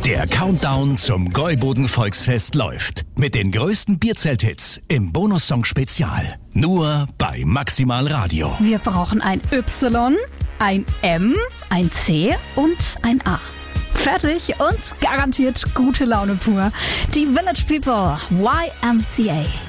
Der Countdown zum Gäuboden Volksfest läuft. Mit den größten Bierzelt-Hits im Bonussong-Spezial. Nur bei Maximal Radio. Wir brauchen ein Y, ein M, ein C und ein A. Fertig und garantiert gute Laune pur. Die Village People, YMCA.